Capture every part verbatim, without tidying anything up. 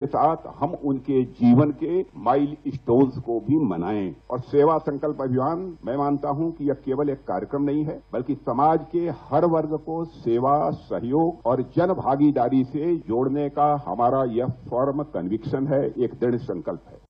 साथ हम उनके जीवन के माइल स्टोन्स को भी मनाएं। और सेवा संकल्प अभियान, मैं मानता हूं कि यह केवल एक कार्यक्रम नहीं है, बल्कि समाज के हर वर्ग को सेवा, सहयोग और जन भागीदारी से जोड़ने का हमारा यह फर्म कन्विक्शन है, एक दृढ़ संकल्प है।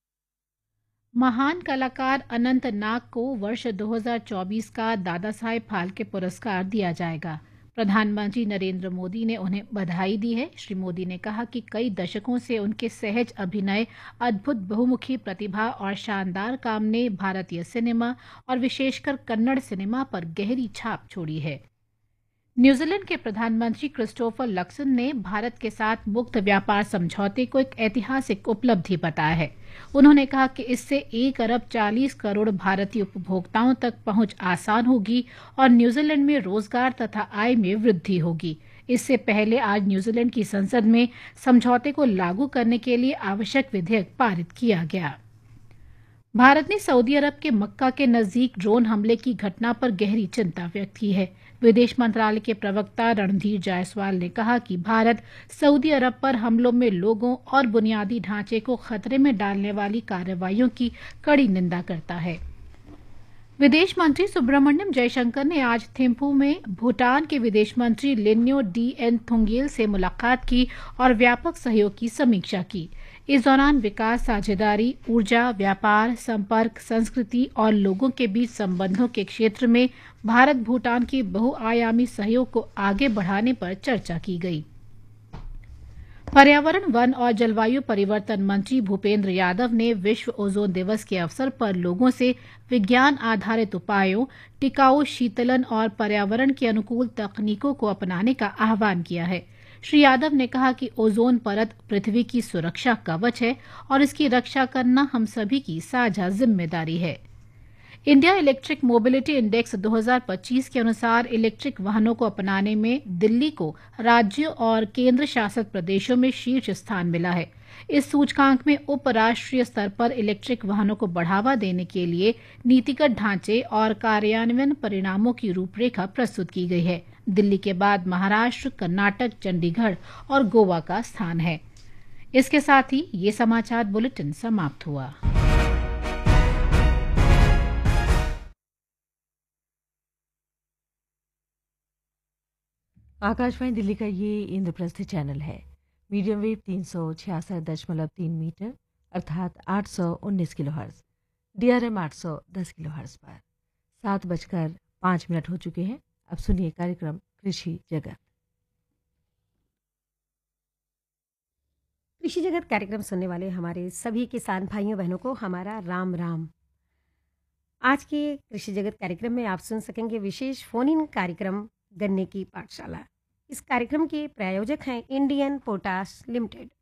महान कलाकार अनंत नाग को वर्ष दो हज़ार चौबीस का दादा साहेब फाल्के पुरस्कार दिया जाएगा। प्रधानमंत्री नरेंद्र मोदी ने उन्हें बधाई दी है। श्री मोदी ने कहा कि कई दशकों से उनके सहज अभिनय, अद्भुत बहुमुखी प्रतिभा और शानदार काम ने भारतीय सिनेमा और विशेषकर कन्नड़ सिनेमा पर गहरी छाप छोड़ी है। न्यूजीलैंड के प्रधानमंत्री क्रिस्टोफर लक्सन ने भारत के साथ मुक्त व्यापार समझौते को एक ऐतिहासिक उपलब्धि बताया है। उन्होंने कहा कि इससे एक अरब चालीस करोड़ भारतीय उपभोक्ताओं तक पहुंच आसान होगी और न्यूजीलैंड में रोजगार तथा आय में वृद्धि होगी। इससे पहले आज न्यूजीलैंड की संसद में समझौते को लागू करने के लिए आवश्यक विधेयक पारित किया गया। भारत ने सऊदी अरब के मक्का के नजदीक ड्रोन हमले की घटना पर गहरी चिंता व्यक्त की है। विदेश मंत्रालय के प्रवक्ता रणधीर जायसवाल ने कहा कि भारत सऊदी अरब पर हमलों में लोगों और बुनियादी ढांचे को खतरे में डालने वाली कार्रवाइयों की कड़ी निंदा करता है। विदेश मंत्री सुब्रमण्यम जयशंकर ने आज थिम्पू में भूटान के विदेश मंत्री लिन्यो डी एन थुंगेल से मुलाकात की और व्यापक सहयोग की समीक्षा की। इस दौरान विकास, साझेदारी, ऊर्जा, व्यापार, संपर्क, संस्कृति और लोगों के बीच संबंधों के क्षेत्र में भारत भूटान के बहुआयामी सहयोग को आगे बढ़ाने पर चर्चा की गई। पर्यावरण, वन और जलवायु परिवर्तन मंत्री भूपेंद्र यादव ने विश्व ओजोन दिवस के अवसर पर लोगों से विज्ञान आधारित उपायों, टिकाऊ शीतलन और पर्यावरण के अनुकूल तकनीकों को अपनाने का आह्वान किया है। श्री यादव ने कहा कि ओजोन परत पृथ्वी की सुरक्षा कवच है और इसकी रक्षा करना हम सभी की साझा जिम्मेदारी है। इंडिया इलेक्ट्रिक मोबिलिटी इंडेक्स दो हज़ार पच्चीस के अनुसार इलेक्ट्रिक वाहनों को अपनाने में दिल्ली को राज्यों और केंद्र शासित प्रदेशों में शीर्ष स्थान मिला है। इस सूचकांक में उपराष्ट्रीय स्तर पर इलेक्ट्रिक वाहनों को बढ़ावा देने के लिए नीतिगत ढांचे और कार्यान्वयन परिणामों की रूपरेखा प्रस्तुत की गई है। दिल्ली के बाद महाराष्ट्र, कर्नाटक, चंडीगढ़ और गोवा का स्थान है। इसके साथ ही ये समाचार बुलेटिन समाप्त हुआ। आकाशवाणी दिल्ली का ये इंद्रप्रस्थ चैनल है। मीडियम वेव तीन सौ छियासठ दशमलव तीन मीटर अर्थात आठ सौ उन्नीस किलो हर्ट्ज, डीआरएम आठ सौ दस किलो हर्ट्ज पर सात बजकर पाँच मिनट हो चुके हैं। अब सुनिए कार्यक्रम कृषि जगत। कृषि जगत कार्यक्रम सुनने वाले हमारे सभी किसान भाइयों बहनों को हमारा राम राम। आज के कृषि जगत कार्यक्रम में आप सुन सकेंगे विशेष फोन इन कार्यक्रम गन्ने की पाठशाला। इस कार्यक्रम के प्रायोजक हैं इंडियन पोटाश लिमिटेड।